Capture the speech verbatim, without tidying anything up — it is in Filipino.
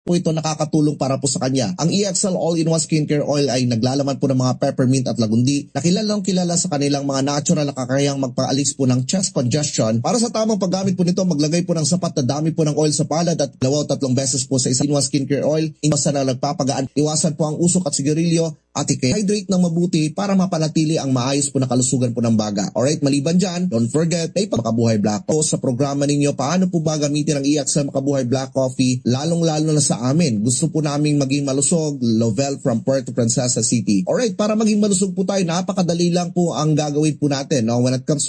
po ito nakakatulong para po sa kanya. Ang E X L All-in-One Skincare Oil ay naglalaman po ng mga peppermint at lagundi na kilalang kilala sa kanilang mga natural na kakayang magpaalis po ng chest congestion. Para sa tamang paggamit po nito, maglagay po ng sapat na dami po ng oil sa palad at dalawa o tatlong beses po sa isang All-in-One Skincare Oil. Iwasan na nagpapagaan, iwasan po ang usok at sigarilyo at i-hydrate ng mabuti para mapanatili ang maayos po na kalusugan po ng baga. Alright, maliban dyan, don't forget na ipamakabuhay black coffee. Sa programa ninyo, paano po ba gamitin ang E X L Makabuhay Black Coffee? Lalong-lalo na sa amin. Gusto po naming maging malusog. Lovell from Puerto Princesa City. Alright, para maging malusog po tayo, napakadali lang po ang gagawin po natin. No? When it comes to